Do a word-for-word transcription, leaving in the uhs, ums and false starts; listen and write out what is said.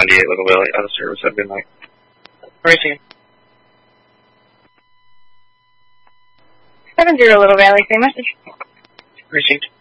ninety-eight Little Valley, out of service at midnight. Received. seven zero Little Valley, same message. Received.